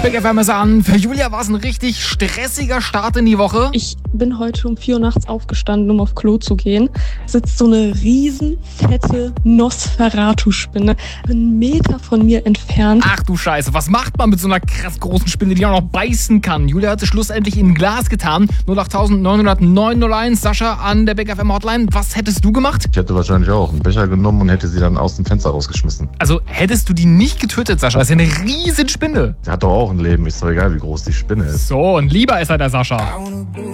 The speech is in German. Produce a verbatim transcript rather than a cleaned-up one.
Big F M ist an. Für Julia war es ein richtig stressiger Start in die Woche. Ich bin heute um vier Uhr nachts aufgestanden, um auf Klo zu gehen. Sitzt so eine riesen, fette Nosferatu-Spinne einen Meter von mir entfernt. Ach du Scheiße, was macht man mit so einer krass großen Spinne, die auch noch beißen kann? Julia hat es schlussendlich in ein Glas getan. null acht neun null neun null eins. Sascha an der Big F M Hotline. Was hättest du gemacht? Ich hätte wahrscheinlich auch einen Becher genommen und hätte sie dann aus dem Fenster rausgeschmissen. Also hättest du die nicht getötet, Sascha? Das ist ja eine riesen Spinne. Die hat doch auch ein Leben. Ist doch egal, wie groß die Spinne ist. So, ein Lieber ist er, der Sascha.